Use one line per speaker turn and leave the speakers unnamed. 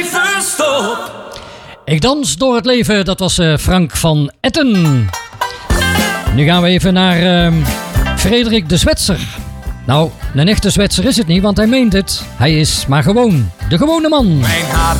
Ik dans door het leven, dat was Frank van Etten. Nu gaan we even naar Frederik de Zwetser. Nou, een echte Zwetser is het niet, want hij meent het. Hij is maar gewoon de gewone man.
Mijn haar